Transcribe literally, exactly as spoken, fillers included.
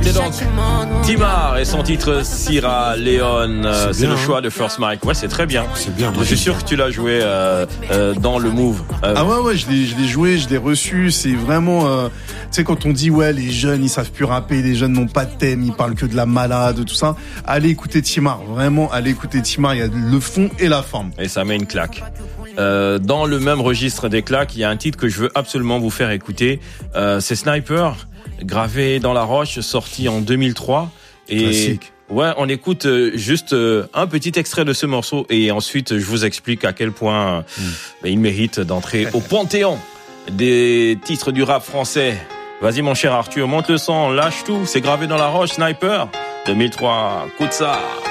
C'était donc Timar et son titre Sierra Leone. C'est, c'est le choix de First Mike. Ouais, c'est très bien. C'est bien. Je suis sûr que tu l'as joué euh, euh, dans le Move. Euh, ah ouais, ouais, je l'ai, je l'ai joué, je l'ai reçu. C'est vraiment, euh, tu sais, quand on dit ouais, les jeunes ils savent plus rapper, les jeunes n'ont pas de thème, ils parlent que de la malade, tout ça. Allez écouter Timar, vraiment, allez écouter Timar. Il y a le fond et la forme. Et ça met une claque. Euh, dans le même registre des claques, il y a un titre que je veux absolument vous faire écouter. Euh, c'est Sniper, gravé dans la roche, sorti en deux mille trois. Et classique. Ouais, on écoute juste un petit extrait de ce morceau et ensuite je vous explique à quel point mmh. bah, il mérite d'entrer au panthéon des titres du rap français. Vas-y mon cher Arthur, monte le son, lâche tout. C'est gravé dans la roche, Sniper, deux mille trois. Écoute ça.